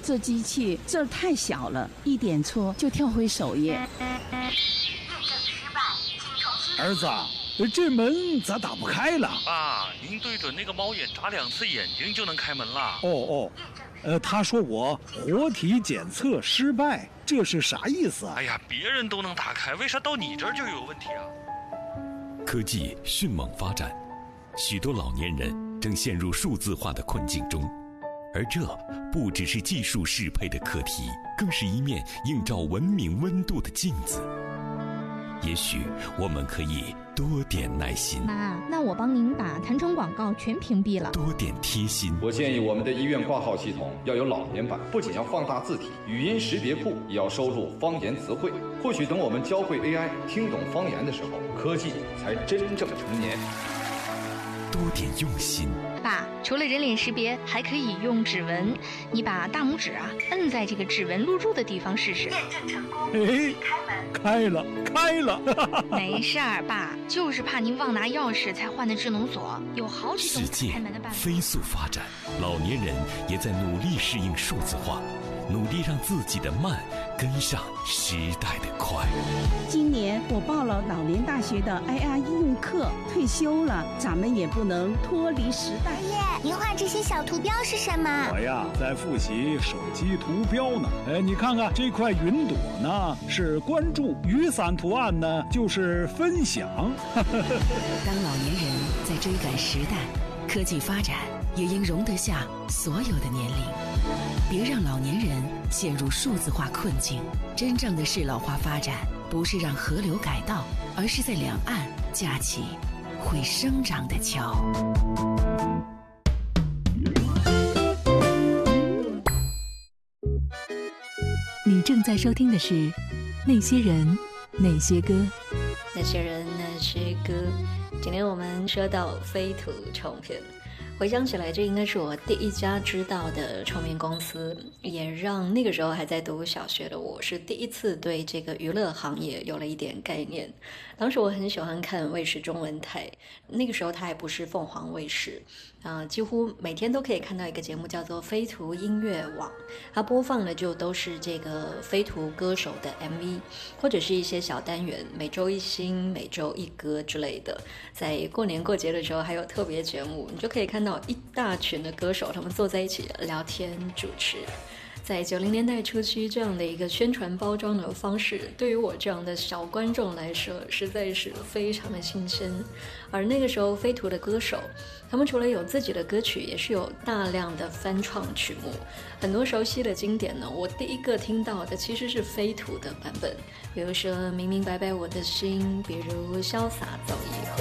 这机器这儿太小了，一点错就跳回首页。 儿子，这门咋打不开了？ 爸，您对准那个猫眼眨2次眼睛就能开门了。 他说我活体检测失败，这是啥意思啊？ 哎呀，别人都能打开，为啥到你这儿就有问题啊？ 科技迅猛发展，许多老年人正陷入数字化的困境中，而这不只是技术适配的课题，更是一面映照文明温度的镜子。也许我们可以多点耐心。 妈，那我帮您把弹窗广告全屏蔽了。 多点贴心。 我建议我们的医院挂号系统要有老年版，不仅要放大字体，语音识别库也要收录方言词汇。或许等我们教会 AI 听懂方言的时候，科技才真正成年。 多点用心。 爸，除了人脸识别，还可以用指纹。你把大拇指摁在这个指纹录入的地方试试。 验证成功，开门。 开了。 没事儿，爸，就是怕您忘拿钥匙才换的智能锁，有好几种开门的办法。 世界飞速发展，老年人也在努力适应数字化，努力让自己的慢跟上时代的快。 今年我报了老年大学的 IR 应用课，退休了，咱们也不能脱离时代。 爷爷，您画这些小图标是什么？ 我呀，在复习手机图标呢。你看看这块云朵呢，是关注；雨伞图案呢，就是分享。 当老年人在追赶时代，科技发展也应容得下所有的年龄。别让老年人陷入数字化困境。真正的适老化发展，不是让河流改道，而是在两岸架起会生长的桥。 你正在收听的是《那些人那些歌》。 那些人那些歌。今天我们说到飞图唱片，回想起来，这应该是我第一家知道的唱片公司，也让那个时候还在读小学的我是第一次对这个娱乐行业有了一点概念。当时我很喜欢看卫视中文台，那个时候它还不是凤凰卫视，几乎每天都可以看到一个节目叫做飞图音乐网，它播放的就都是这个飞图歌手的 MV， 或者是一些小单元，每周一新，每周一歌之类的。在过年过节的时候还有特别节目，你就可以看到一大群的歌手，他们坐在一起聊天主持。在90年代初期，这样的一个宣传包装的方式，对于我这样的小观众来说，实在是非常的新鲜。而那个时候，飞图的歌手，他们除了有自己的歌曲，也是有大量的翻唱曲目。很多熟悉的经典呢，我第一个听到的其实是飞图的版本，比如说《明明白白我的心》，比如《潇洒走一